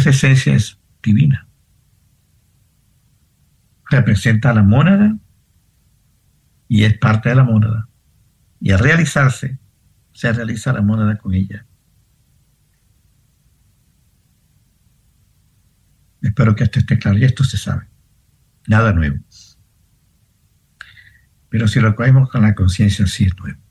Esa esencia es divina. Representa a la mónada y es parte de la mónada. Y al realizarse, se realiza la mónada con ella. Espero que esto esté claro. Y esto se sabe. Nada nuevo. Pero si lo cogemos con la conciencia, sí es nuevo.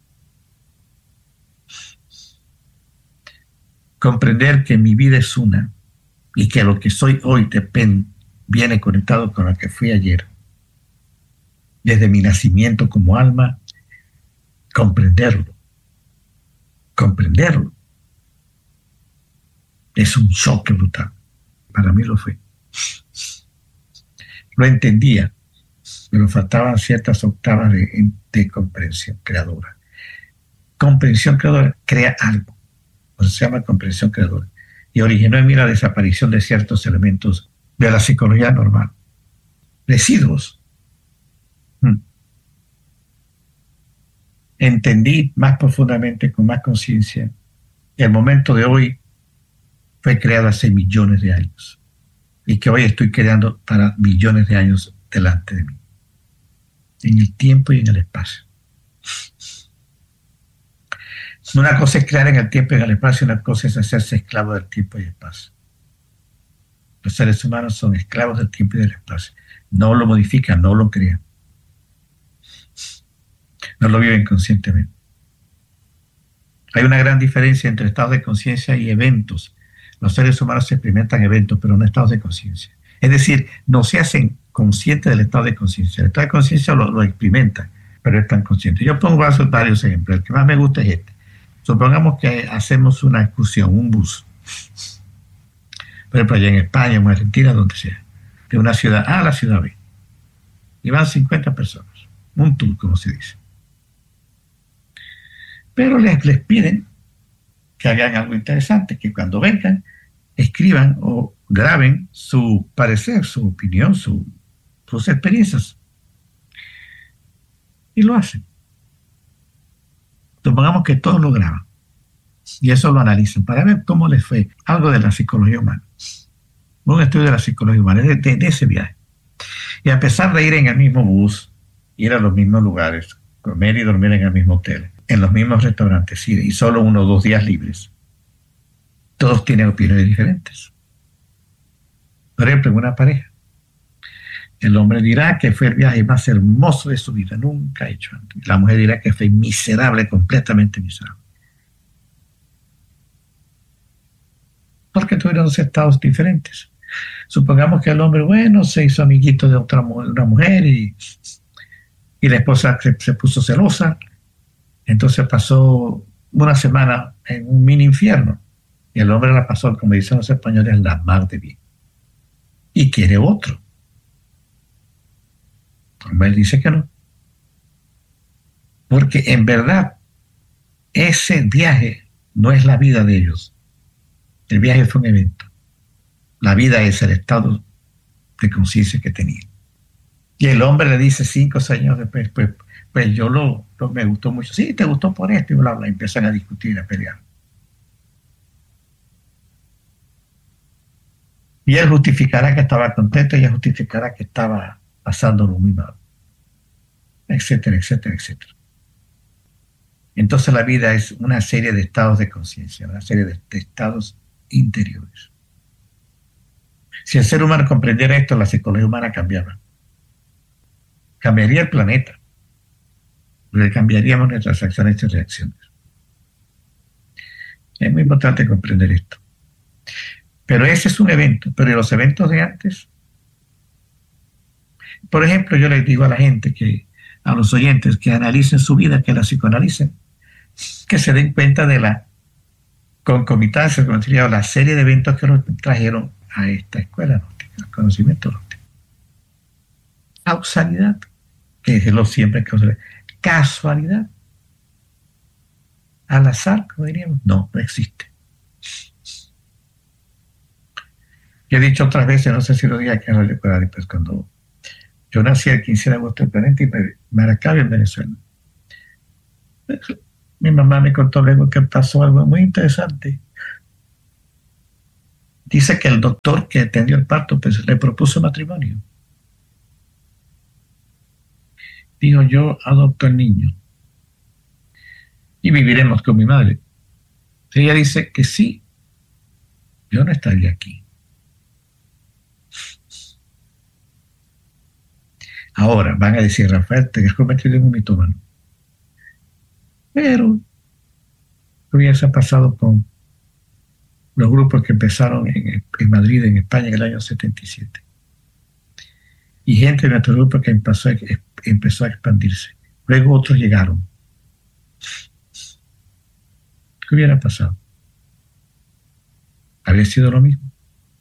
Comprender que mi vida es una y que lo que soy hoy viene conectado con lo que fui ayer. Desde mi nacimiento como alma, comprenderlo. Comprenderlo. Es un choque brutal. Para mí lo fue. Lo entendía, pero faltaban ciertas octavas de comprensión creadora. Comprensión creadora crea algo. Por eso se llama comprensión creadora. Y originó en mí la desaparición de ciertos elementos de la psicología normal. Residuos. Entendí más profundamente, con más conciencia, que el momento de hoy fue creado hace millones de años y que hoy estoy creando para millones de años delante de mí, en el tiempo y en el espacio. Una cosa es crear en el tiempo y en el espacio, una cosa es hacerse esclavo del tiempo y el espacio. Los seres humanos son esclavos del tiempo y del espacio. No lo modifican, no lo crean. No lo viven conscientemente. Hay una gran diferencia entre estados de conciencia y eventos. Los seres humanos experimentan eventos, pero no estados de conciencia. Es decir, no se hacen conscientes del estado de conciencia. El estado de conciencia lo experimentan, pero están conscientes. Yo pongo varios ejemplos. El que más me gusta es este. Supongamos que hacemos una excursión, un bus. Por ejemplo, allá en España, en Argentina, donde sea. De una ciudad A a la ciudad B. Y van 50 personas. Un tour, como se dice. Pero les piden que hagan algo interesante, que cuando vengan, escriban o graben su parecer, su opinión, sus experiencias. Y lo hacen. Supongamos que todos lo graban. Y eso lo analizan para ver cómo les fue. Algo de la psicología humana. Un estudio de la psicología humana, de ese viaje. Y a pesar de ir en el mismo bus, ir a los mismos lugares, comer y dormir en el mismo hotel, en los mismos restaurantes, y solo 1 o 2 días libres, todos tienen opiniones diferentes. Por ejemplo, en una pareja, el hombre dirá que fue el viaje más hermoso de su vida, nunca hecho antes. La mujer dirá que fue miserable, completamente miserable. Porque tuvieron 2 estados diferentes. Supongamos que el hombre, se hizo amiguito de una mujer y la esposa se puso celosa. Entonces pasó una semana en un mini infierno. Y el hombre la pasó, como dicen los españoles, la mar de bien. Y quiere otro. Como él dice que no. Porque en verdad, ese viaje no es la vida de ellos. El viaje fue un evento. La vida es el estado de conciencia que tenía. Y el hombre le dice 5 o 6 años después, pues yo me gustó mucho. Sí, te gustó por esto y bla, bla. Empiezan a discutir, a pelear. Y él justificará que estaba contento y ella justificará que estaba pasándolo muy mal. Etcétera, etcétera, etcétera. Entonces la vida es una serie de estados de conciencia, una serie de estados interiores. Si el ser humano comprendiera esto, la psicología humana cambiaba. Cambiaría el planeta. Porque cambiaríamos nuestras acciones y reacciones. Es muy importante comprender esto. Pero ese es un evento. Pero los eventos de antes, por ejemplo, yo les digo a la gente, a los oyentes, que analicen su vida, que la psicoanalicen, que se den cuenta de la concomitancia, como diría, la serie de eventos que nos trajeron a esta escuela gnóstica, al conocimiento gnóstico. Causalidad, que es lo siempre causalidad. Casualidad. Al azar, como diríamos, no existe. Yo he dicho otras veces, no sé si lo dije aquí en Radio Coral, pues cuando yo nací el 15 de agosto del 40 y Maracaibo, en Venezuela. Mi mamá me contó luego que pasó algo muy interesante. Dice que el doctor que atendió el parto pues, le propuso matrimonio. Dijo, yo adopto al niño y viviremos con mi madre. Ella dice que sí, yo no estaría aquí. Ahora van a decir, Rafael, te has convertido en un mitómano. Pero, ¿qué hubiese pasado con los grupos que empezaron en Madrid, en España, en el año 77? Y gente de nuestro grupo que empezó a expandirse. Luego otros llegaron. ¿Qué hubiera pasado? ¿Habría sido lo mismo?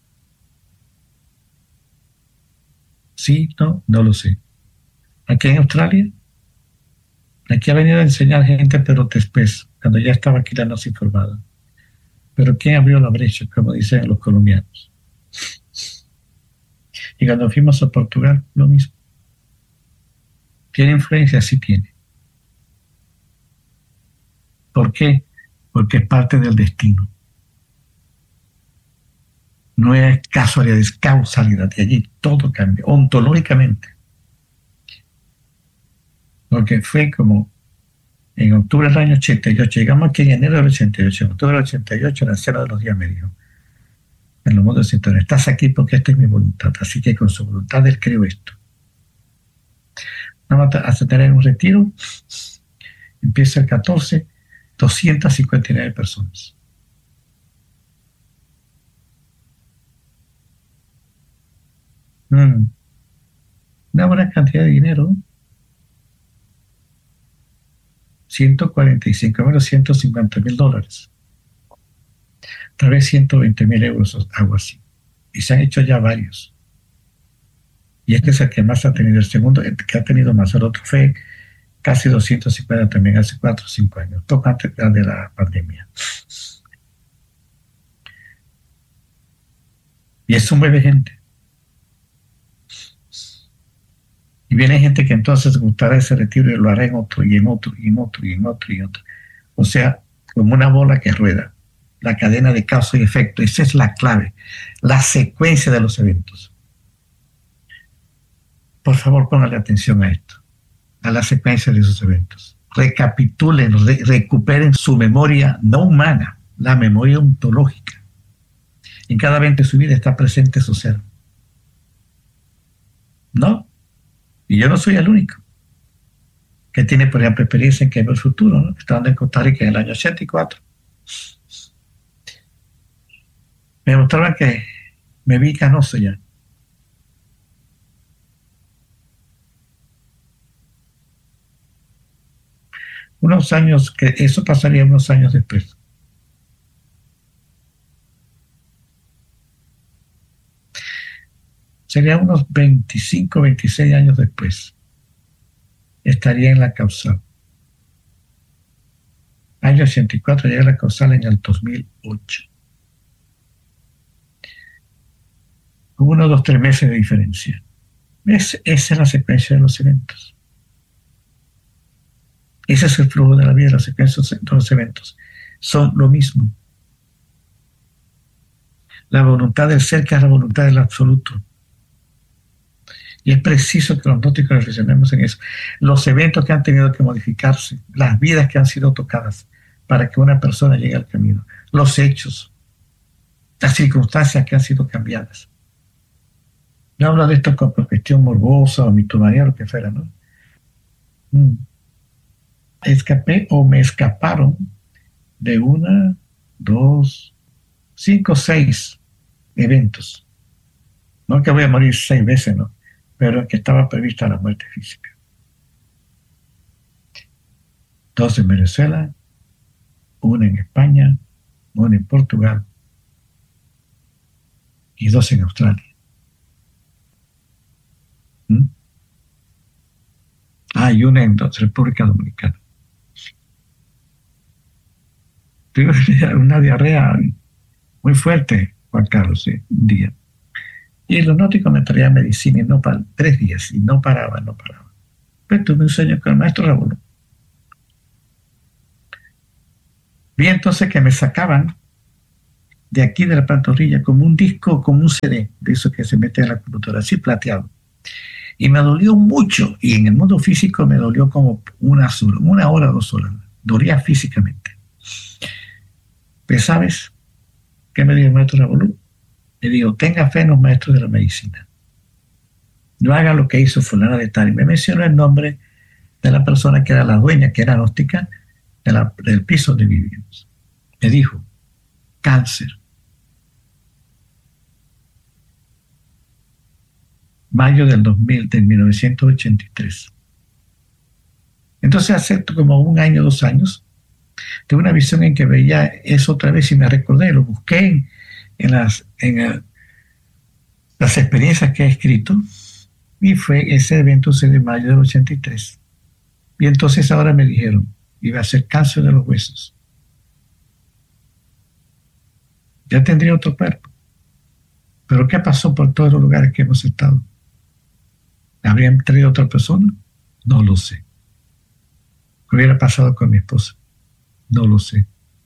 Sí, no lo sé. Aquí en Australia, aquí ha venido a enseñar gente, pero después, cuando ya estaba aquí la no se informada. Pero ¿quién abrió la brecha, como dicen los colombianos? Y cuando fuimos a Portugal, lo mismo. ¿Tiene influencia? Sí tiene. ¿Por qué? Porque es parte del destino. No es casualidad, es causalidad. Y allí todo cambia, ontológicamente. Porque fue como en octubre del año 88, llegamos aquí en enero del 88, en octubre del 88, la cena de los días me dijo, en los mundos sectores, estás aquí porque esta es mi voluntad, así que con su voluntad él creo esto. Vamos a tener un retiro, empieza el 14, 259 personas. Una buena cantidad de dinero. 145 menos $150,000. Tal vez 120,000 euros, algo así. Y se han hecho ya varios. Y este es el que más ha tenido. El segundo, el que ha tenido más, el otro fue casi 250 también hace 4 o 5 años, poco antes de la pandemia. Y eso mueve gente. Y viene gente que entonces gustará ese retiro y lo hará en otro, y en otro, y en otro, y en otro, y en otro. O sea, como una bola que rueda. La cadena de causa y efecto. Esa es la clave. La secuencia de los eventos. Por favor, póngale atención a esto. A la secuencia de esos eventos. Recapitulen, recuperen su memoria no humana, la memoria ontológica. En cada evento de su vida está presente su ser. ¿No? Y yo no soy el único que tiene, por ejemplo, experiencia en que ve el futuro, ¿no? Estando en Costa Rica en el año 84. Me mostraban que me vi canoso ya. Unos años, que eso pasaría unos años después. Sería unos 25, 26 años después. Estaría en la causal. Año 84, llegué a la causal en el 2008. Hubo 1, 2, 3 meses de diferencia. Esa es la secuencia de los eventos. Ese es el flujo de la vida, la secuencia de los eventos. Son lo mismo. La voluntad del ser que es la voluntad del absoluto. Y es preciso que los gnósticos reflexionemos en eso. Los eventos que han tenido que modificarse, las vidas que han sido tocadas para que una persona llegue al camino, los hechos, las circunstancias que han sido cambiadas. No hablo de esto como cuestión morbosa o mitomanía o lo que fuera, ¿no? Escapé o me escaparon de 1, 2, 5, 6 eventos. No que voy a morir 6 veces, ¿no? Pero que estaba prevista la muerte física. 2 en Venezuela, 1 en España, 1 en Portugal y 2 en Australia. Y 1 en República Dominicana. Tuve una diarrea muy fuerte, Juan Carlos, ¿sí? Un día. Y los gnósticos me traían medicina y no para 3 días, y no paraba. Pues tuve un sueño con el maestro Raúl. Vi entonces que me sacaban de aquí de la pantorrilla, como un disco, como un CD, de eso que se mete en la computadora, así plateado. Y me dolió mucho, y en el mundo físico me dolió como una hora, 2 horas. Dolía físicamente. Pero ¿sabes qué me dijo el maestro Revolú? Me dijo, tenga fe en los maestros de la medicina. No haga lo que hizo fulana de tal. Y me mencionó el nombre de la persona que era la dueña, que era gnóstica, del piso donde vivíamos. Me dijo, cáncer. Mayo del 1983. Entonces hace como 1 año, 2 años, tuve una visión en que veía eso otra vez y me recordé, lo busqué en las experiencias que he escrito, y fue ese evento de mayo del 83. Y entonces ahora me dijeron, iba a ser cáncer de los huesos. Ya tendría otro cuerpo. Pero ¿qué pasó por todos los lugares que hemos estado? ¿Habrían traído otra persona? No lo sé. ¿Qué hubiera pasado con mi esposa? No lo sé.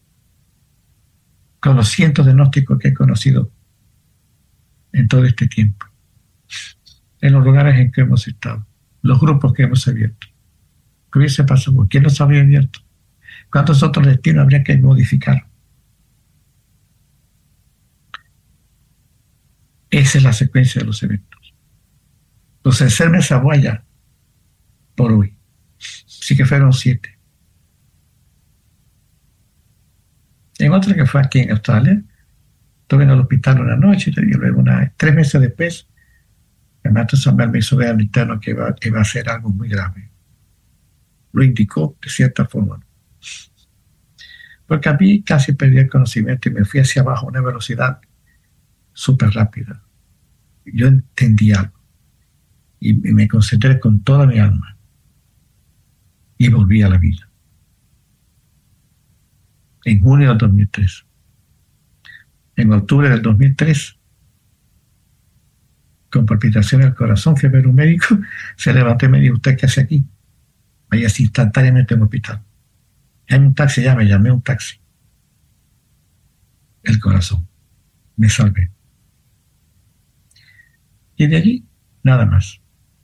Con los cientos de gnósticos que he conocido en todo este tiempo, en los lugares en que hemos estado, los grupos que hemos abierto. ¿Qué hubiese pasado? ¿Quién nos habría abierto? ¿Cuántos otros destinos habría que modificar? Esa es la secuencia de los eventos. Entonces, hacerme esa huella por hoy. Sí que fueron 7. En otra que fue aquí en Australia, estuve en el hospital una noche y luego 3 meses después, el maestro Samuel me hizo ver al interno que iba a ser algo muy grave. Lo indicó de cierta forma. Porque a mí casi perdí el conocimiento y me fui hacia abajo a una velocidad súper rápida. Yo entendí algo y me concentré con toda mi alma y volví a la vida. En junio del 2003. En octubre del 2003, con palpitaciones del corazón, fui a ver un médico, se levantó y me dijo, ¿usted qué hace aquí? Vaya así instantáneamente en un hospital. Hay un taxi, ya me llamé un taxi. El corazón. Me salvé. Y de allí, nada más.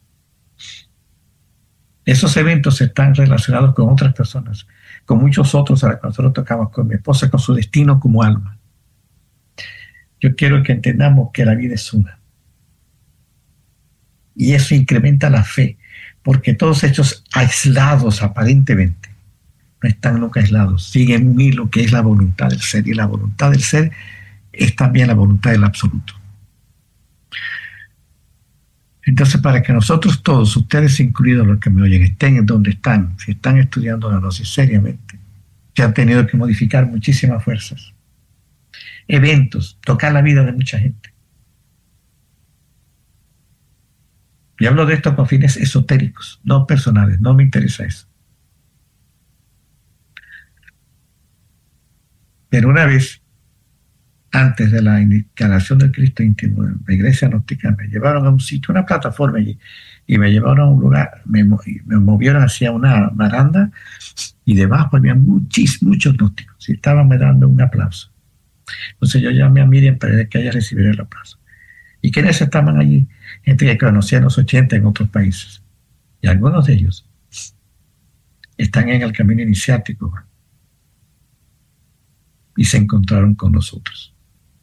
Esos eventos están relacionados con otras personas, con muchos otros a los que nosotros tocamos, con mi esposa, con su destino como alma. Yo quiero que entendamos que la vida es una. Y eso incrementa la fe, porque todos hechos aislados aparentemente no están nunca aislados, siguen un hilo que es la voluntad del ser, y la voluntad del ser es también la voluntad del absoluto. Entonces, para que nosotros todos, ustedes incluidos los que me oyen, estén en donde están, si están estudiando la gnosis seriamente, que han tenido que modificar muchísimas fuerzas, eventos, tocar la vida de mucha gente. Y hablo de esto con fines esotéricos, no personales, no me interesa eso. Pero una vez, antes de la encarnación del Cristo íntimo en la iglesia gnóstica, me llevaron a un sitio, una plataforma allí, y me llevaron a un lugar, me movieron hacia una baranda, y debajo había muchos gnósticos, y estaban me dando un aplauso. Entonces yo llamé a Miriam para que ella recibiera el aplauso. ¿Y quiénes estaban allí? Gente que conocía en los 80 en otros países. Y algunos de ellos están en el camino iniciático y se encontraron con nosotros.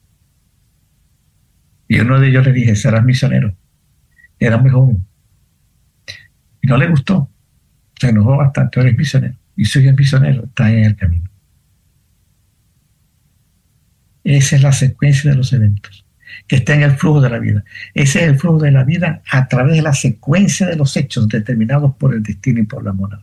Y uno de ellos le dije, serás misionero. Era muy joven. Y no le gustó. Se enojó bastante. Eres misionero. Y soy el misionero. Está en el camino. Esa es la secuencia de los eventos, que está en el flujo de la vida. Ese es el flujo de la vida a través de la secuencia de los hechos determinados por el destino y por la monada.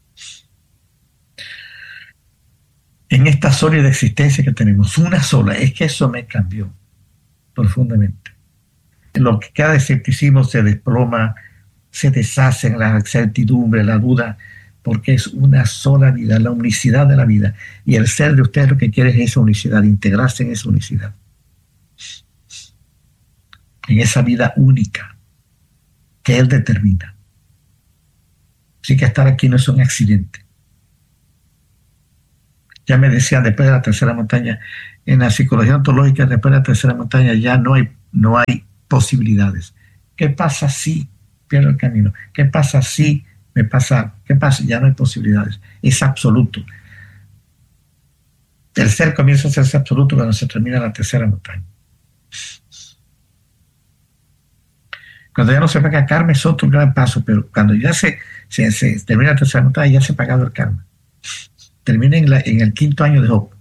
En esta sólida existencia que tenemos, una sola, es que eso me cambió profundamente. Lo que cada escepticismo se desploma, se deshace en la incertidumbre, la duda, porque es una sola vida, la unicidad de la vida. Y el ser de ustedes lo que quiere es esa unicidad, integrarse en esa unicidad. En esa vida única que Él determina. Así que estar aquí no es un accidente. Ya me decían, después de la tercera montaña, en la psicología ontológica, después de la tercera montaña ya no hay posibilidades. ¿Qué pasa si pierdo el camino? ¿Qué pasa si me pasa? ¿Qué pasa? Ya no hay posibilidades. Es absoluto. El ser comienza a hacerse absoluto cuando se termina la tercera montaña. Cuando ya no se paga karma es otro gran paso, pero cuando ya se termina la tercera montaña ya se ha pagado el karma. Termina en el quinto año de Job.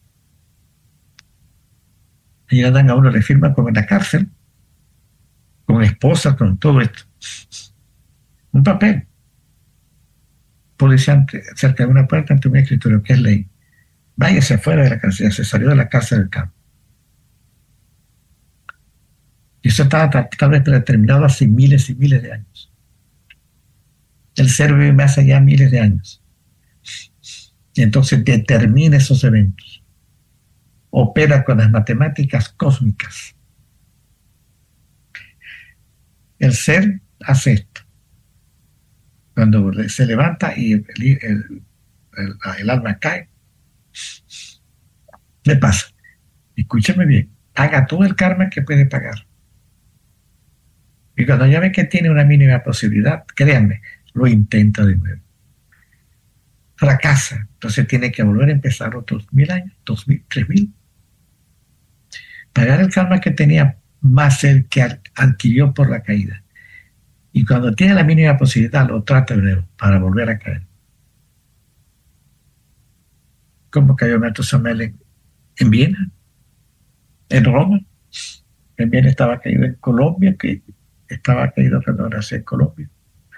Y ya dan a uno, le firman como en la cárcel, con esposa, con todo esto. Un papel. Policía cerca de una puerta ante un escritorio, que es ley. Váyase afuera de la cárcel, ya se salió de la cárcel del campo. Y eso estaba tal vez predeterminado hace miles y miles de años. El ser vive más allá de miles de años. Y entonces determina esos eventos. Opera con las matemáticas cósmicas. El ser hace esto. Cuando se levanta y el alma cae, ¿qué pasa? Escúcheme bien, haga todo el karma que puede pagar. Y cuando ya ve que tiene una mínima posibilidad, créanme, lo intenta de nuevo. Fracasa, entonces tiene que volver a empezar otros 1000 años, 2000, 3000. Pagar el karma que tenía más el que adquirió por la caída. Y cuando tiene la mínima posibilidad, lo trata de nuevo para volver a caer. ¿Cómo cayó Matusalén en Viena? En Roma. En Viena estaba caído en Colombia, que estaba caído perdón, en Colombia.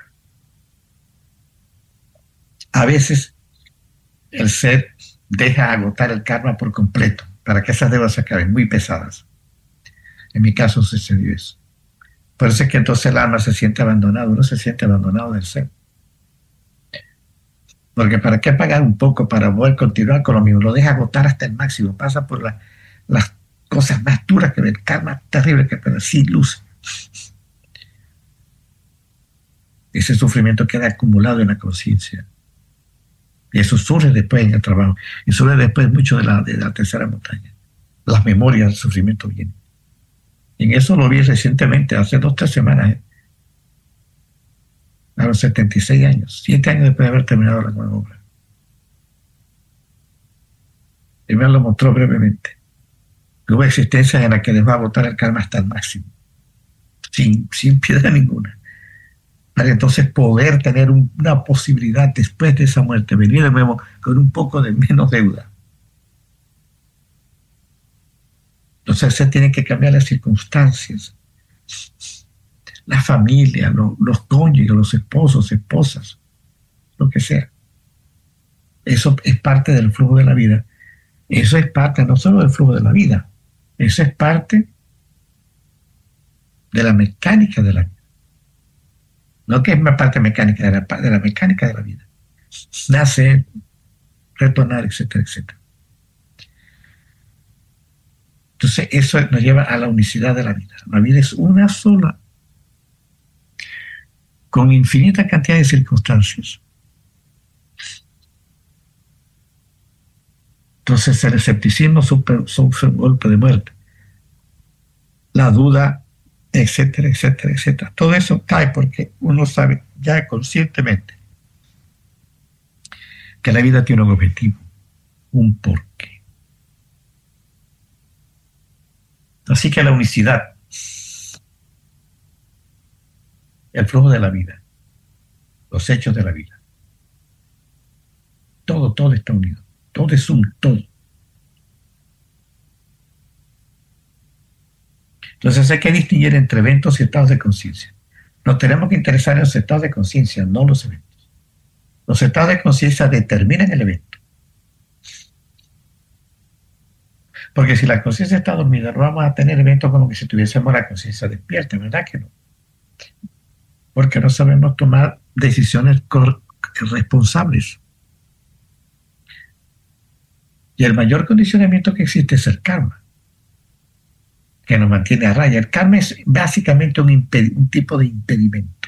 A veces el ser deja agotar el karma por completo para que esas deudas se acaben, muy pesadas. En mi caso sucedió eso. Por eso es que entonces el alma se siente abandonado, uno se siente abandonado del ser. Porque ¿para qué pagar un poco para poder continuar con lo mismo? Lo deja agotar hasta el máximo, pasa por las cosas más duras que el karma terrible que pero sin luz. Ese sufrimiento queda acumulado en la conciencia. Y eso surge después en el trabajo. Y surge después mucho de la tercera montaña. Las memorias del sufrimiento vienen. Y en eso lo vi recientemente, hace 2 o 3 semanas. A los 76 años, 7 años después de haber terminado la nueva obra. Y me lo mostró brevemente. Hubo existencias en las que les va a botar el karma hasta el máximo, sin piedad ninguna. Para entonces poder tener una posibilidad después de esa muerte, venir de nuevo con un poco de menos deuda. Entonces se tienen que cambiar las circunstancias, la familia, los cónyuges, los esposos, esposas, lo que sea. Eso es parte del flujo de la vida. Eso es parte no solo del flujo de la vida, eso es parte de la mecánica de la vida. No que es una parte mecánica, de la mecánica de la vida. Nacer, retornar, etcétera, etcétera. Entonces eso nos lleva a la unicidad de la vida. La vida es una sola, con infinita cantidad de circunstancias. Entonces el escepticismo sufre un golpe de muerte. La duda, etcétera, etcétera, etcétera. Todo eso cae porque uno sabe ya conscientemente que la vida tiene un objetivo, un porqué. Así que la unicidad, el flujo de la vida, los hechos de la vida, todo está unido, todo es un todo. Entonces hay que distinguir entre eventos y estados de conciencia. Nos tenemos que interesar en los estados de conciencia, no los eventos. Los estados de conciencia determinan el evento. Porque si la conciencia está dormida, no vamos a tener eventos como que si tuviésemos la conciencia despierta, ¿verdad que no? Porque no sabemos tomar decisiones responsables. Y el mayor condicionamiento que existe es el karma, que nos mantiene a raya. El karma es básicamente un tipo de impedimento.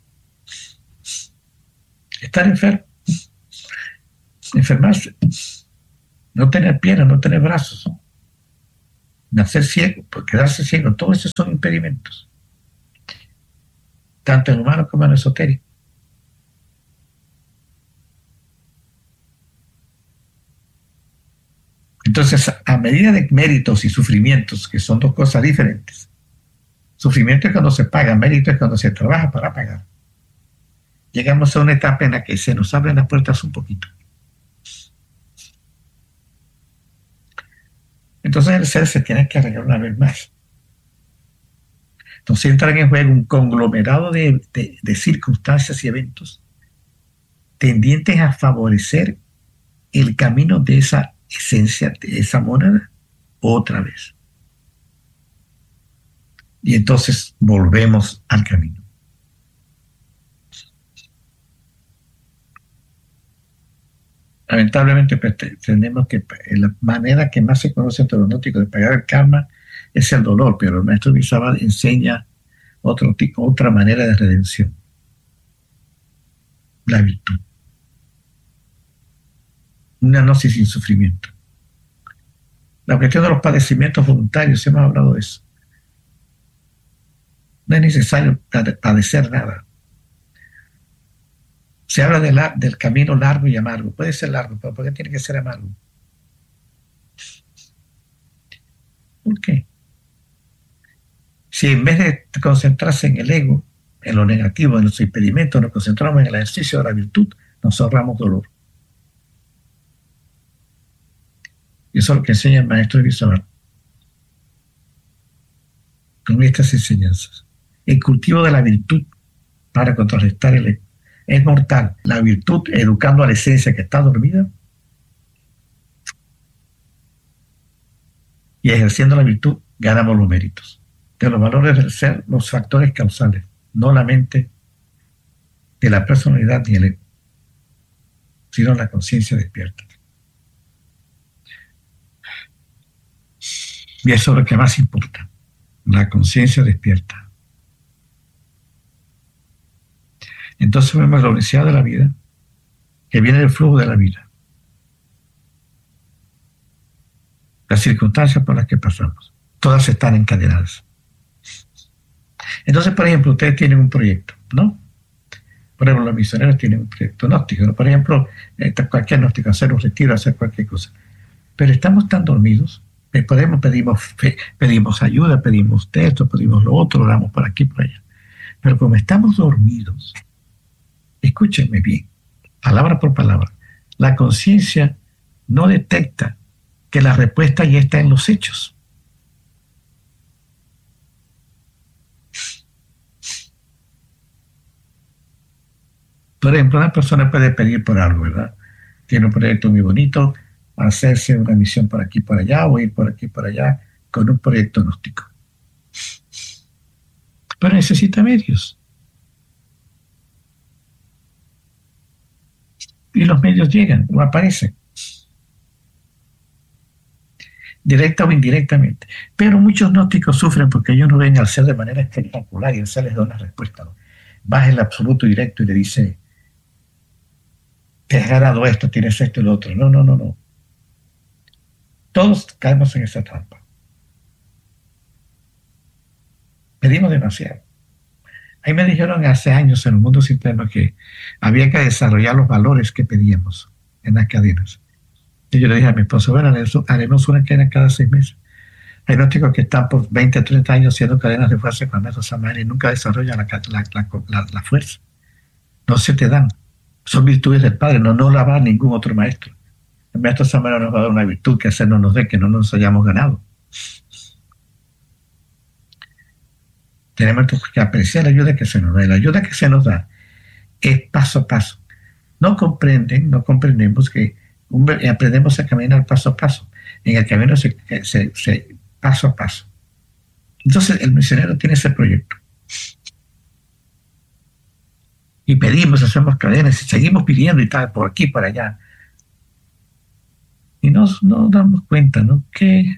Estar enfermo, enfermarse, no tener piernas, no tener brazos, nacer ciego, pues quedarse ciego, todos esos son impedimentos, tanto en humano como en esotérico. Entonces, a medida de méritos y sufrimientos, que son dos cosas diferentes, sufrimiento es cuando se paga, mérito es cuando se trabaja para pagar. Llegamos a una etapa en la que se nos abren las puertas un poquito. Entonces el ser se tiene que arreglar una vez más. Entonces entran en juego un conglomerado de circunstancias y eventos tendientes a favorecer el camino de esa esencia, de esa mónada, otra vez. Y entonces volvemos al camino. Lamentablemente pues, tenemos que la manera que más se conoce entre los gnósticos de pagar el karma es el dolor, pero el maestro Visabal enseña otra manera de redención, la virtud, una gnosis sin sufrimiento. La cuestión de los padecimientos voluntarios, hemos hablado de eso. No es necesario padecer nada. Se habla del camino largo y amargo. Puede ser largo, pero ¿por qué tiene que ser amargo? ¿Por qué? Si en vez de concentrarse en el ego, en lo negativo, en los impedimentos, nos concentramos en el ejercicio de la virtud, nos ahorramos dolor. Y eso es lo que enseña el maestro Visabal con estas enseñanzas. El cultivo de la virtud para contrarrestar el ego es mortal. La virtud, educando a la esencia que está dormida, y ejerciendo la virtud, ganamos los méritos. De los valores del ser, los factores causales, no la mente de la personalidad ni el ego, sino la conciencia despierta. Y eso es lo que más importa, la conciencia despierta. Entonces vemos la unicidad de la vida, que viene del flujo de la vida, las circunstancias por las que pasamos, todas están encadenadas. Entonces, por ejemplo, ustedes tienen un proyecto, ¿no? Por ejemplo, los misioneros tienen un proyecto gnóstico, ¿no? Por ejemplo, cualquier gnóstico, hacer un retiro, hacer cualquier cosa. Pero estamos tan dormidos, pedimos ayuda, pedimos esto, pedimos lo otro, oramos por aquí, por allá. Pero como estamos dormidos, escúchenme bien, palabra por palabra, la conciencia no detecta que la respuesta ya está en los hechos. Por ejemplo, una persona puede pedir por algo, ¿verdad? Tiene un proyecto muy bonito, hacerse una misión por aquí, por allá, o ir por aquí, por allá, con un proyecto gnóstico. Pero necesita medios. Y los medios llegan o aparecen, directa o indirectamente. Pero muchos gnósticos sufren porque ellos no ven al ser de manera espectacular y el ser les da una respuesta, ¿no? Baja el absoluto directo y le dice: te has ganado esto, tienes esto y lo otro. No, no, no, no. Todos caemos en esa trampa. Pedimos demasiado. Ahí me dijeron hace años en el mundo sistema que había que desarrollar los valores que pedíamos en las cadenas. Y yo le dije a mi esposo: bueno, haremos una cadena cada 6 meses. Hay gnósticos que están por 20, 30 años haciendo cadenas de fuerza con el maestro Samael y nunca desarrollan la fuerza. No se te dan. Son virtudes del Padre, no la va ningún otro maestro. El maestro Samael nos va a dar una virtud que hacernos nos dé, que no nos hayamos ganado. Tenemos que apreciar la ayuda que se nos da. Y la ayuda que se nos da es paso a paso. No comprendemos que aprendemos a caminar paso a paso. En el camino paso a paso. Entonces el misionero tiene ese proyecto. Y pedimos, hacemos cadenas y seguimos pidiendo y tal, por aquí, por allá. Y no damos cuenta, ¿no? Que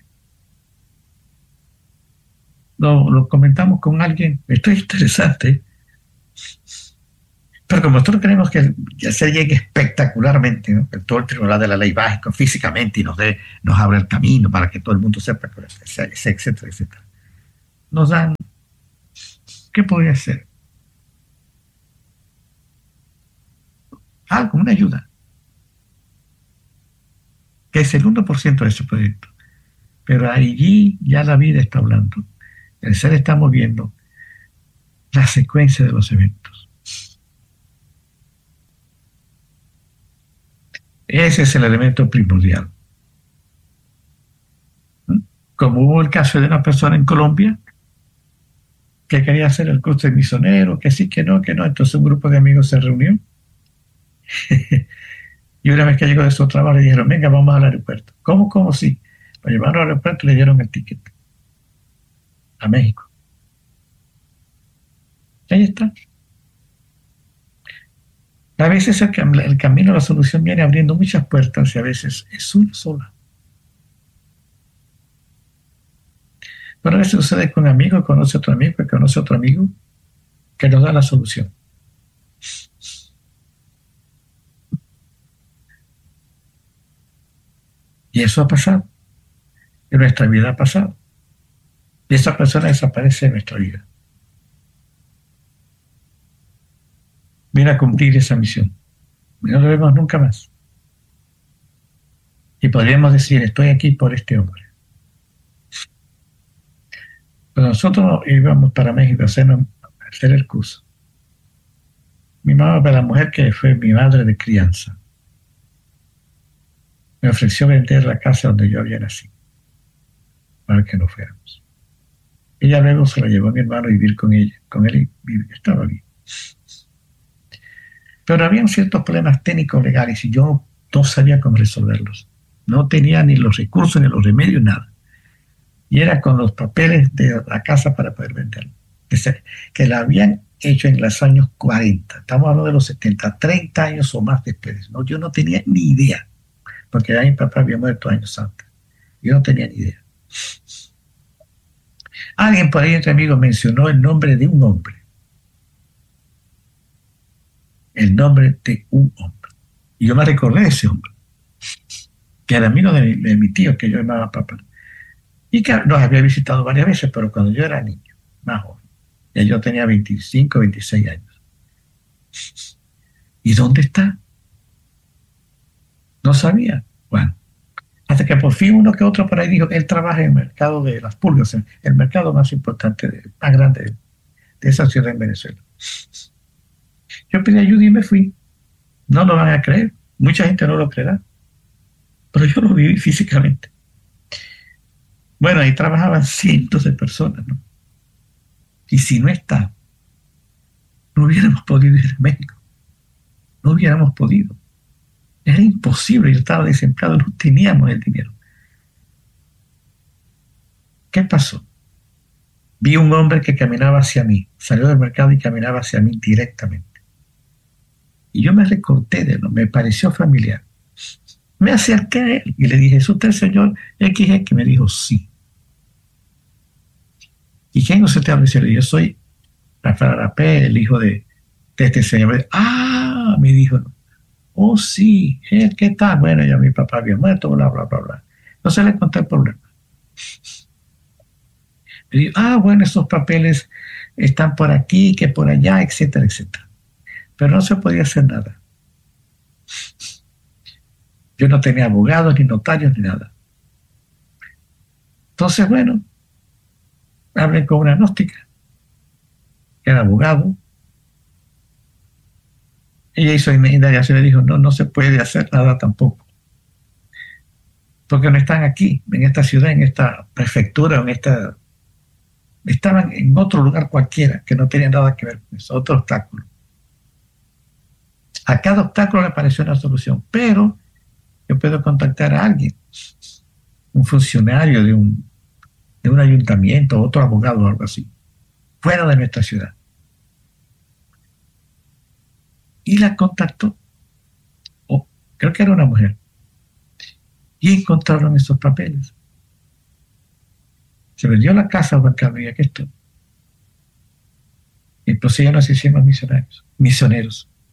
lo comentamos con alguien, esto es interesante. Pero como nosotros queremos que se llegue espectacularmente, ¿no? Que todo el tribunal de la ley baje físicamente y nos abra el camino para que todo el mundo sepa, etcétera, etcétera. Nos dan, ¿qué podría ser? Algo, una ayuda, que es el 1% de ese proyecto. Pero allí ya la vida está hablando. El ser está moviendo la secuencia de los eventos. Ese es el elemento primordial. Como hubo el caso de una persona en Colombia que quería hacer el curso de misionero, que sí, que no, entonces un grupo de amigos se reunió y una vez que llegó de su trabajo le dijeron, venga, vamos al aeropuerto. ¿Cómo sí? Lo llevaron al aeropuerto y le dieron el ticket a México. Y ahí está. A veces el camino a la solución viene abriendo muchas puertas y a veces es una sola. Pero a veces sucede que un amigo conoce a otro amigo, que conoce a otro amigo, que nos da la solución. Y eso ha pasado. En nuestra vida ha pasado. Y esa persona desaparece de nuestra vida. Viene a cumplir esa misión. Y no lo vemos nunca más. Y podríamos decir, estoy aquí por este hombre. Pero nosotros íbamos para México a hacer el curso. Mi mamá, la mujer que fue mi madre de crianza, me ofreció vender la casa donde yo había nacido para que no fuéramos. Ella luego se la llevó a mi hermano a vivir con él y estaba bien. Pero habían ciertos problemas técnicos legales y yo no sabía cómo resolverlos. No tenía ni los recursos, ni los remedios, nada. Y era con los papeles de la casa para poder venderlo. Que la habían hecho en los años 40. Estamos hablando de los 70, 30 años o más después. ¿No? Yo no tenía ni idea, porque ya mi papá había muerto años antes. Yo no tenía ni idea. Alguien por ahí entre amigos mencionó el nombre de un hombre. El nombre de un hombre. Y yo me recordé de ese hombre, que era amigo de mi tío, que yo llamaba papá. Y que nos había visitado varias veces, pero cuando yo era niño, más joven. Ya yo tenía 25, 26 años. ¿Y dónde está? No sabía. Bueno, hasta que por fin uno que otro por ahí dijo que él trabaja en el mercado de las pulgas, el mercado más importante, más grande de esa ciudad en Venezuela. Yo pedí ayuda y me fui. No lo van a creer. Mucha gente no lo creerá. Pero yo lo viví físicamente. Bueno, ahí trabajaban cientos de personas, ¿no? Y si no está, no hubiéramos podido ir a México. No hubiéramos podido. Era imposible. Yo estaba desempleado, no teníamos el dinero. ¿Qué pasó? Vi un hombre que caminaba hacia mí. Salió del mercado y caminaba hacia mí directamente. Y yo me recordé de él, me pareció familiar. Me acerqué a él y le dije, ¿es usted el señor XX? Me dijo, sí. ¿Y quién usted te habla? Y le dije, yo soy Rafael Arapé, el hijo de este señor. Ah, me dijo, oh sí, ¿qué tal? Bueno, ya mi papá había muerto, bla, bla, bla, bla. Entonces le conté el problema. Me dijo, bueno, esos papeles están por aquí, que por allá, etcétera, etcétera. Pero no se podía hacer nada. Yo no tenía abogados, ni notarios, ni nada. Entonces, bueno, hablé con una gnóstica, que era abogado. Ella hizo indagación y le dijo, no se puede hacer nada tampoco. Porque no están aquí, en esta ciudad, en esta prefectura, estaban en otro lugar cualquiera, que no tenía nada que ver con eso, otro obstáculo. A cada obstáculo le pareció una solución, pero yo puedo contactar a alguien, un funcionario de un ayuntamiento, otro abogado o algo así, fuera de nuestra ciudad. Y la contactó, creo que era una mujer, y encontraron esos papeles. Se vendió la casa bancable y aquí estoy. Entonces ya nos hicimos misioneros.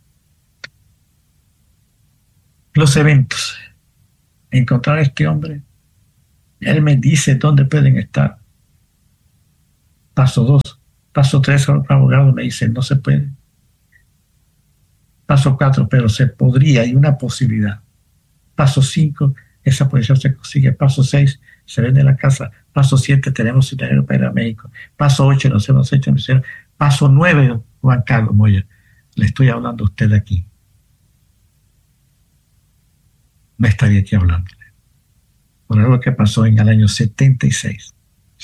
Los eventos. Encontrar a este hombre. Él me dice dónde pueden estar. Paso 2. Paso 3, otro abogado me dice, no se puede. Paso 4, pero se podría, hay una posibilidad. Paso 5, esa posición se consigue. Paso 6, se vende la casa. Paso 7, tenemos dinero para ir a México. Paso 8, nos hemos hecho misión. Paso 9, Juan Carlos Moya, le estoy hablando a usted aquí. Me estaría aquí hablando por algo que pasó en el año 76.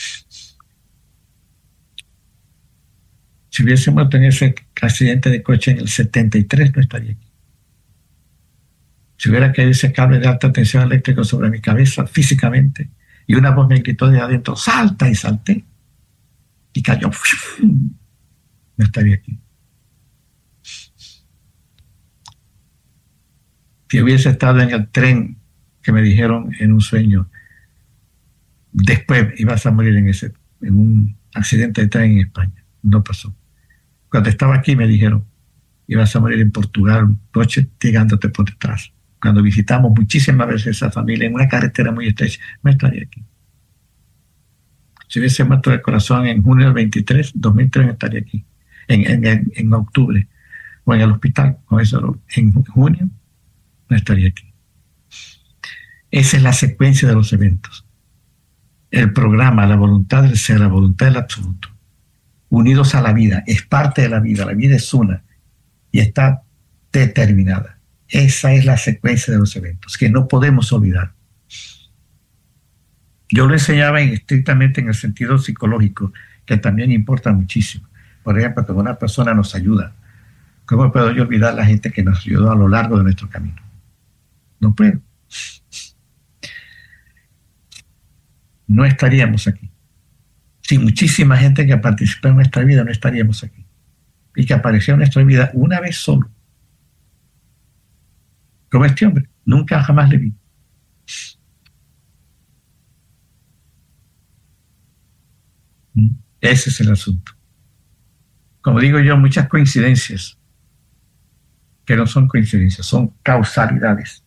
Si hubiese muerto en ese accidente de coche en el 73, no estaría aquí. Si hubiera caído ese cable de alta tensión eléctrica sobre mi cabeza físicamente y una voz me gritó de adentro, salta, y salté y cayó, no estaría aquí. Si hubiese estado en el tren que me dijeron en un sueño, después ibas a morir en un accidente de tren en España. No pasó. Cuando estaba aquí me dijeron, ibas a morir en Portugal, un coche llegándote por detrás. Cuando visitamos muchísimas veces esa familia en una carretera muy estrecha, no estaría aquí. Si hubiese muerto del corazón en junio del 23, 2003 no estaría aquí. En octubre, o en el hospital, con eso, en junio, no estaría aquí. Esa es la secuencia de los eventos. El programa, la voluntad del ser, la voluntad del absoluto, unidos a la vida, es parte de la vida es una y está determinada. Esa es la secuencia de los eventos, que no podemos olvidar. Yo lo enseñaba estrictamente en el sentido psicológico, que también importa muchísimo. Por ejemplo, cuando una persona nos ayuda, ¿cómo puedo yo olvidar a la gente que nos ayudó a lo largo de nuestro camino? No puedo. No estaríamos aquí. Si muchísima gente que participó en nuestra vida, no estaríamos aquí. Y que apareció en nuestra vida una vez solo. Como este hombre. Nunca jamás le vi. Ese es el asunto. Como digo yo, muchas coincidencias, que no son coincidencias, son causalidades.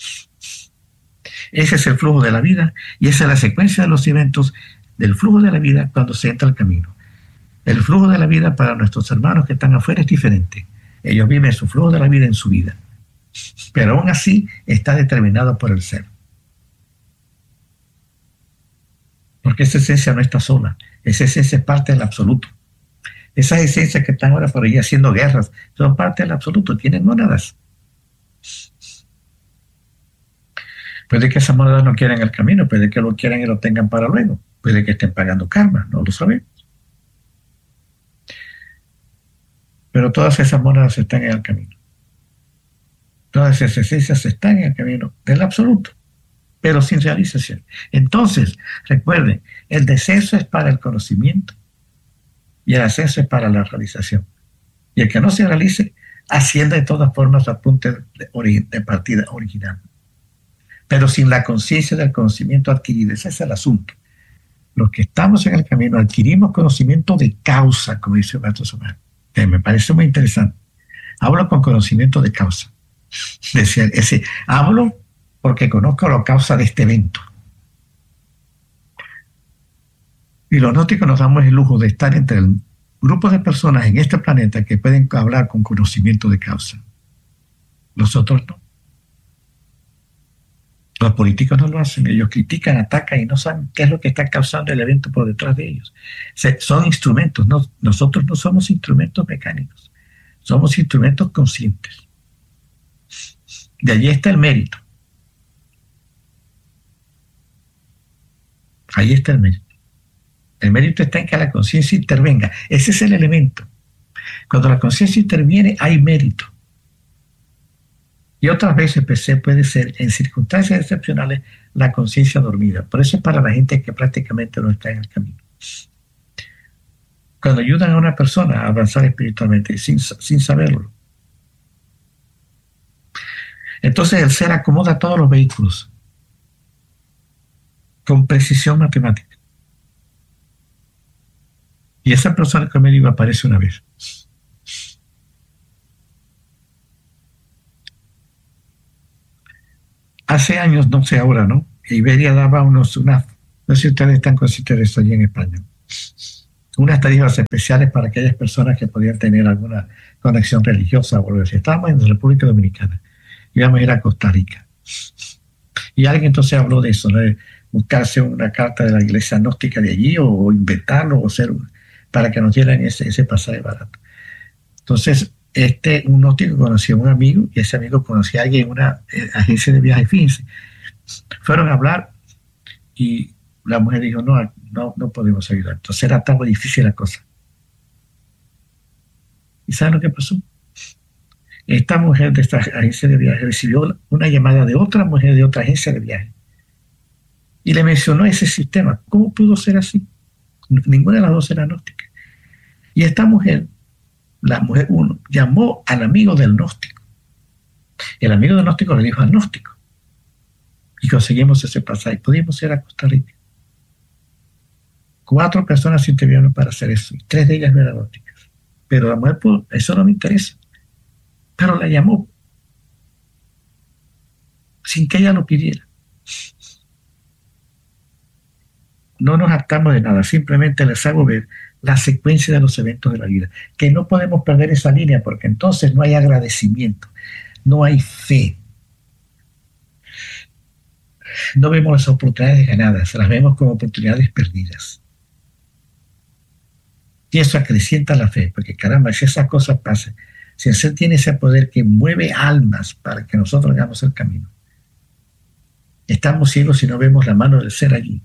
Ese es el flujo de la vida y esa es la secuencia de los eventos del flujo de la vida cuando se entra al camino. El flujo de la vida para nuestros hermanos que están afuera es diferente. Ellos viven su flujo de la vida en su vida. Pero aún así está determinado por el ser. Porque esa esencia no está sola. Esa esencia es parte del absoluto. Esas esencias que están ahora por ahí haciendo guerras son parte del absoluto. Tienen mónadas. Puede que esas monadas no quieran el camino. Puede que lo quieran y lo tengan para luego. Puede que estén pagando karma. No lo sabemos. Pero todas esas monadas están en el camino. Todas esas esencias están en el camino del absoluto, pero sin realización. Entonces, recuerden, el descenso es para el conocimiento y el ascenso es para la realización. Y el que no se realice, asciende de todas formas al punto de partida original. Pero sin la conciencia del conocimiento adquirido, ese es el asunto. Los que estamos en el camino adquirimos conocimiento de causa, como dice el maestro Somar, que me parece muy interesante. Hablo con conocimiento de causa. Decía hablo porque conozco la causa de este evento. Y los gnósticos nos damos el lujo de estar entre el grupo de personas en este planeta que pueden hablar con conocimiento de causa. Los otros no. Los políticos no lo hacen. Ellos critican, atacan y no saben qué es lo que está causando el evento por detrás de ellos. Son instrumentos. No, nosotros no somos instrumentos mecánicos. Somos instrumentos conscientes. De allí está el mérito. Ahí está el mérito. El mérito está en que la conciencia intervenga. Ese es el elemento. Cuando la conciencia interviene, hay mérito. Y otras veces puede ser, en circunstancias excepcionales, la conciencia dormida. Por eso es para la gente que prácticamente no está en el camino. Cuando ayudan a una persona a avanzar espiritualmente sin saberlo. Entonces el ser acomoda todos los vehículos con precisión matemática. Y esa persona que me digo aparece una vez. Hace años, no sé ahora, ¿no? Iberia daba no sé si ustedes están conscientes de esto allí en España, unas tarifas especiales para aquellas personas que podían tener alguna conexión religiosa o algo así. Estábamos en República Dominicana, íbamos a ir a Costa Rica. Y alguien entonces habló de eso, ¿no? De buscarse una carta de la iglesia gnóstica de allí o inventarlo o ser para que nos dieran ese pasaje barato. Entonces, un gnóstico conocía a un amigo y ese amigo conocía a alguien en una agencia de viajes, fíjense. Fueron a hablar y la mujer dijo, no podemos ayudar. Entonces era tan difícil la cosa. ¿Y saben lo que pasó? Esta mujer de esta agencia de viajes recibió una llamada de otra mujer de otra agencia de viajes y le mencionó ese sistema. ¿Cómo pudo ser así? Ninguna de las dos era gnóstica. Y esta mujer, la mujer uno, llamó al amigo del gnóstico. El amigo del gnóstico le dijo al gnóstico. Y conseguimos ese pasaje. Pudimos ir a Costa Rica. 4 personas se intervinieron para hacer eso. Y 3 de ellas no eran gnósticas. Pero la mujer pudo, eso no me interesa. Pero la llamó. Sin que ella lo pidiera. No nos hartamos de nada. Simplemente les hago ver la secuencia de los eventos de la vida. Que no podemos perder esa línea porque entonces no hay agradecimiento. No hay fe. No vemos las oportunidades ganadas, las vemos como oportunidades perdidas. Y eso acrecienta la fe, porque caramba, si esas cosas pasan, si el ser tiene ese poder que mueve almas para que nosotros hagamos el camino, estamos ciegos si no vemos la mano del ser allí.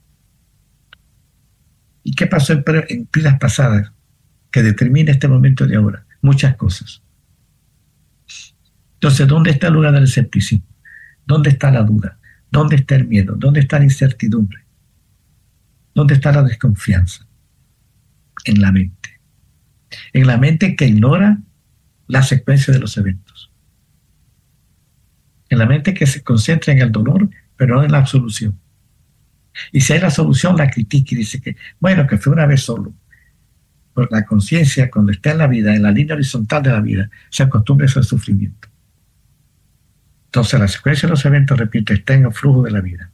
¿Y qué pasó en vidas pasadas que determina este momento de ahora? Muchas cosas. Entonces, ¿dónde está el lugar del escepticismo? ¿Dónde está la duda? ¿Dónde está el miedo? ¿Dónde está la incertidumbre? ¿Dónde está la desconfianza? En la mente. En la mente que ignora la secuencia de los eventos. En la mente que se concentra en el dolor, pero no en la absolución. Y si hay la solución, la critica y dice que, bueno, que fue una vez solo. Porque la conciencia, cuando está en la vida, en la línea horizontal de la vida, se acostumbra a ese sufrimiento. Entonces, la secuencia de los eventos, repito, está en el flujo de la vida.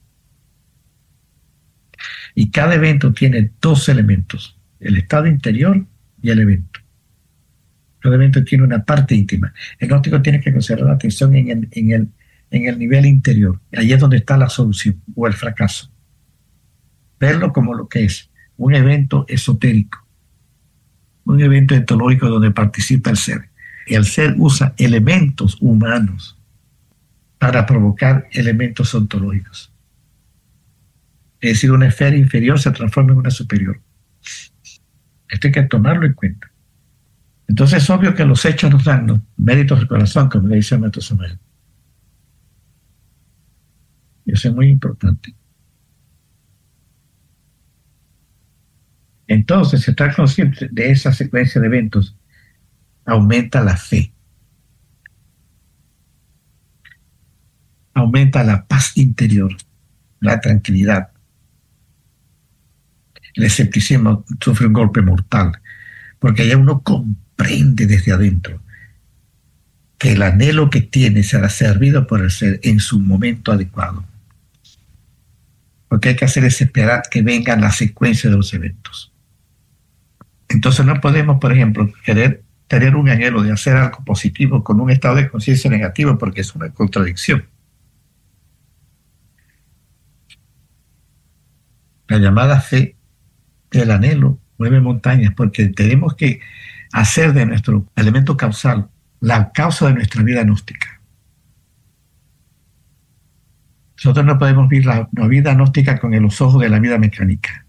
Y cada evento tiene 2 elementos, el estado interior y el evento. Cada evento tiene una parte íntima. El gnóstico tiene que concentrar la atención en el nivel interior. Ahí es donde está la solución o el fracaso. Verlo como lo que es, un evento esotérico, un evento ontológico donde participa el ser. El ser usa elementos humanos para provocar elementos ontológicos. Es decir, una esfera inferior se transforma en una superior. Esto hay que tomarlo en cuenta. Entonces es obvio que los hechos nos dan, ¿no?, méritos del corazón, como le dice el maestro Samuel. Y eso es muy importante. Entonces, si estás consciente de esa secuencia de eventos, aumenta la fe. Aumenta la paz interior, la tranquilidad. El escepticismo sufre un golpe mortal, porque ya uno comprende desde adentro que el anhelo que tiene será servido por el ser en su momento adecuado. Lo que hay que hacer es esperar que venga la secuencia de los eventos. Entonces no podemos, por ejemplo, querer tener un anhelo de hacer algo positivo con un estado de conciencia negativo, porque es una contradicción. La llamada fe del anhelo mueve montañas, porque tenemos que hacer de nuestro elemento causal la causa de nuestra vida gnóstica. Nosotros no podemos ver la vida gnóstica con los ojos de la vida mecánica.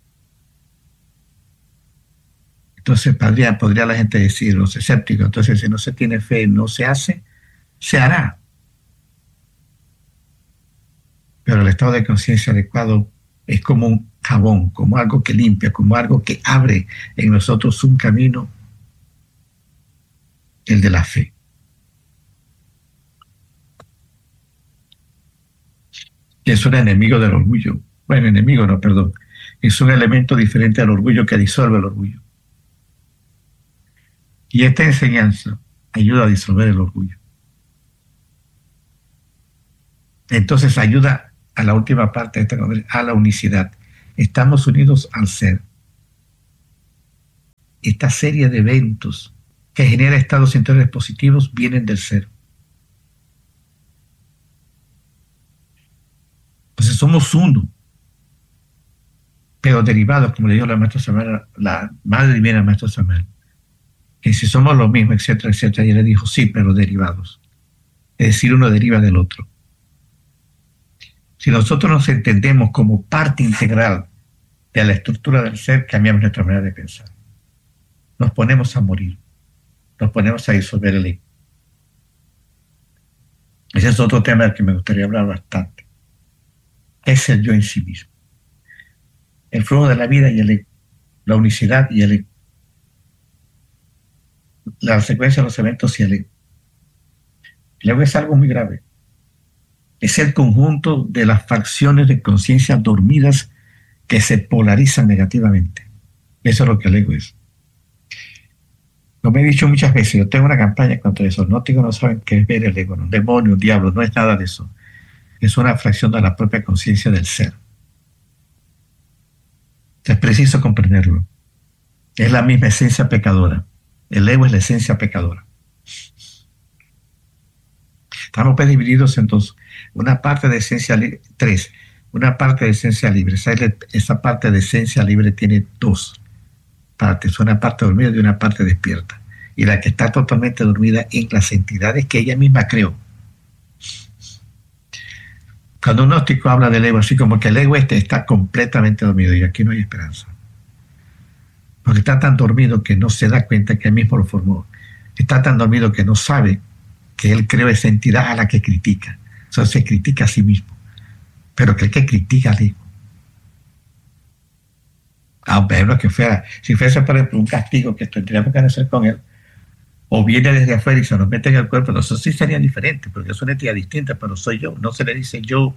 Entonces podría la gente decir, los escépticos, entonces si no se tiene fe, no se hace, se hará. Pero el estado de conciencia adecuado es como un jabón, como algo que limpia, como algo que abre en nosotros un camino, el de la fe. Que es un enemigo del orgullo. Bueno, enemigo no, perdón. Es un elemento diferente al orgullo que disuelve el orgullo. Y esta enseñanza ayuda a disolver el orgullo. Entonces ayuda a la última parte de esta conferencia, a la unicidad. Estamos unidos al ser. Esta serie de eventos que genera estados interiores positivos vienen del ser. Entonces somos uno, pero derivados, como le dijo la maestra Samuel, la madre divina maestra Samuel, que si somos lo mismo, etcétera, etcétera, y ella le dijo, sí, pero derivados. Es decir, uno deriva del otro. Si nosotros nos entendemos como parte integral de la estructura del ser, cambiamos nuestra manera de pensar. Nos ponemos a morir, nos ponemos a disolver el ego. Ese es otro tema del que me gustaría hablar bastante. Es el yo en sí mismo. El flujo de la vida y el ego, la unicidad y el ego, la secuencia de los eventos y el ego. El ego es algo muy grave. Es el conjunto de las facciones de conciencia dormidas que se polarizan negativamente. Eso es lo que el ego es. Como he dicho muchas veces, yo tengo una campaña contra eso. Los gnósticos no saben qué es ver el ego, un demonio, un diablo, no es nada de eso. Es una fracción de la propia conciencia del ser. Es preciso comprenderlo. Es la misma esencia pecadora. El ego es la esencia pecadora. Estamos divididos en dos. Una parte de esencia libre, tres. Una parte de esencia libre. Esa parte de esencia libre tiene dos partes, una parte dormida y una parte despierta. Y la que está totalmente dormida en las entidades que ella misma creó. Cuando un gnóstico habla del ego, así como que el ego está completamente dormido, y aquí no hay esperanza. Porque está tan dormido que no se da cuenta que él mismo lo formó. Está tan dormido que no sabe que él creó esa entidad a la que critica. Entonces se critica a sí mismo. Pero que el que critica al ego. Aunque que fuera, si fuese por ejemplo un castigo que tendríamos que hacer con él, o viene desde afuera y se nos mete en el cuerpo, eso sí sería diferente, porque es una entidad distinta, pero soy yo, no se le dice yo.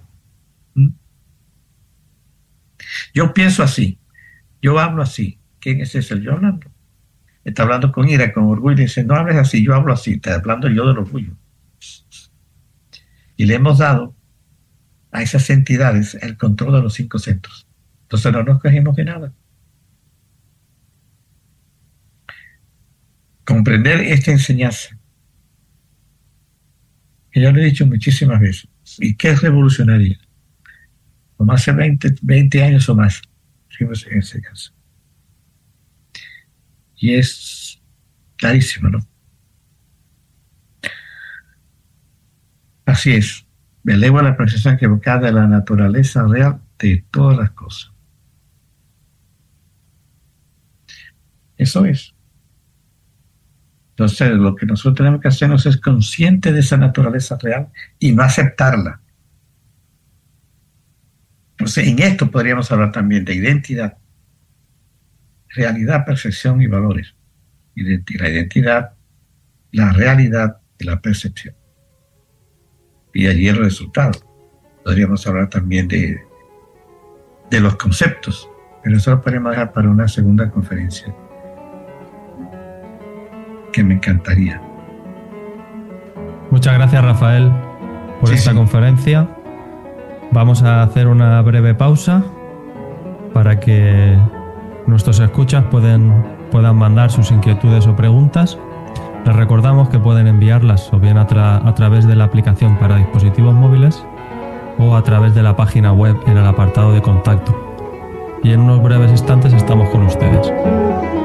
Yo pienso así, yo hablo así. ¿Quién es ese? Yo hablando. Está hablando con ira, con orgullo, y dice, no hables así, yo hablo así, está hablando yo del orgullo. Y le hemos dado a esas entidades el control de los 5 centros. Entonces no nos cogemos de nada. Comprender esta enseñanza, que yo lo he dicho muchísimas veces, y que es revolucionaria. Como hace 20 años o más, fuimos en ese caso. Y es clarísimo, ¿no? Así es. Me elevo a la percepción equivocada de la naturaleza real de todas las cosas. Eso es. Entonces, lo que nosotros tenemos que hacernos es consciente de esa naturaleza real y no aceptarla. Entonces, en esto podríamos hablar también de identidad, realidad, percepción y valores. La identidad, la realidad y la percepción. Y allí el resultado. Podríamos hablar también de los conceptos, pero eso lo podríamos dejar para una segunda conferencia, que me encantaría. Muchas gracias, Rafael, por esta conferencia. Vamos a hacer una breve pausa para que nuestros escuchas puedan mandar sus inquietudes o preguntas. Les recordamos que pueden enviarlas o bien a través de la aplicación para dispositivos móviles o a través de la página web en el apartado de contacto. Y en unos breves instantes estamos con ustedes.